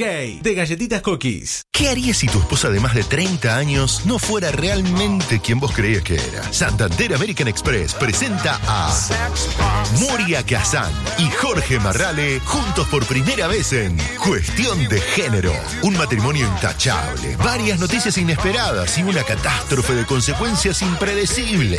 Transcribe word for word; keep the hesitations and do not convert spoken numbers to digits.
J de Galletitas Cookies. ¿Qué harías si tu esposa de más de treinta años no fuera realmente quien vos creías que era? Santander American Express presenta a Moria Kazan y Jorge Marrale juntos por primera vez en Cuestión de Género. Un matrimonio intachable, varias noticias inesperadas y una catástrofe de consecuencias impredecibles.